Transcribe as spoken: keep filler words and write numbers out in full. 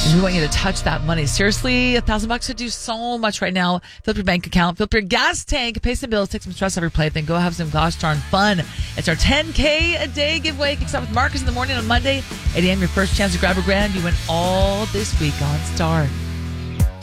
And we want you to touch that money. Seriously, a thousand bucks could do so much right now. Fill up your bank account, fill up your gas tank, pay some bills, take some stress off your plate, then go have some gosh darn fun. It's our ten K a day giveaway. Kicks off with Marcus in the morning on Monday, eight a.m. Your first chance to grab a grand. You win all this week on Star.